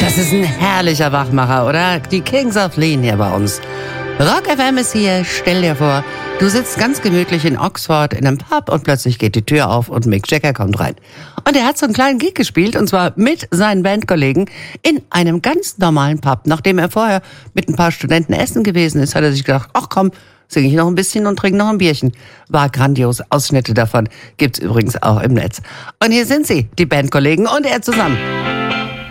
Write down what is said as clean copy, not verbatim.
Das ist ein herrlicher Wachmacher, oder? Die Kings of Lean hier bei uns. Rock FM ist hier, stell dir vor, du sitzt ganz gemütlich in Oxford in einem Pub und plötzlich geht die Tür auf und Mick Jagger kommt rein. Und er hat so einen kleinen Gig gespielt, und zwar mit seinen Bandkollegen in einem ganz normalen Pub. Nachdem er vorher mit ein paar Studenten essen gewesen ist, hat er sich gedacht, ach komm, singe ich noch ein bisschen und trinke noch ein Bierchen. War grandios, Ausschnitte davon gibt's übrigens auch im Netz. Und hier sind sie, die Bandkollegen und er zusammen.